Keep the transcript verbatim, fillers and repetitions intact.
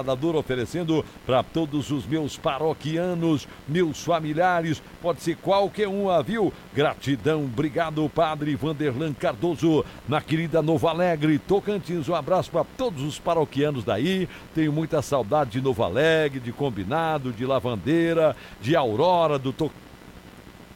Dura oferecendo para todos os meus paroquianos, meus familiares, pode ser qualquer um, viu? Gratidão, obrigado, Padre Vanderlan Cardoso, na querida Novo Alegre, Tocantins. Um abraço para todos os paroquianos daí. Tenho muita saudade de Novo Alegre, de Combinado, de Lavandeira, de Aurora, do Tocantins.